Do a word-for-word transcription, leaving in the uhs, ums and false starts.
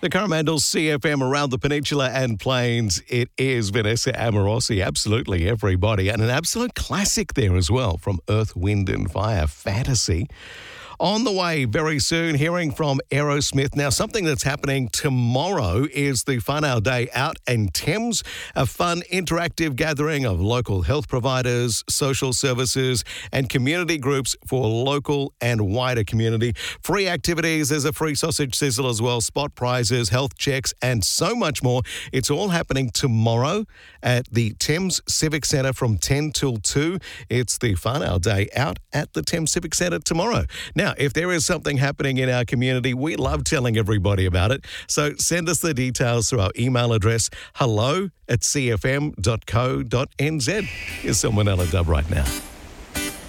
The Coromandel C F M around the peninsula and plains. It is Vanessa Amorosi, absolutely everybody. And an absolute classic there as well from Earth, Wind and Fire, Fantasy. On the way very soon, hearing from Aerosmith. Now, something that's happening tomorrow is the Fun Our Day Out in Thames, a fun interactive gathering of local health providers, social services and community groups for local and wider community. Free activities, there's a free sausage sizzle as well, spot prizes, health checks and so much more. It's all happening tomorrow at the Thames Civic Centre from ten till two. It's the Fun Our Day Out at the Thames Civic Centre tomorrow. Now, if there is something happening in our community, we love telling everybody about it. So send us the details through our email address, hello at c f m dot co dot n z. Here's someone else a dub right now.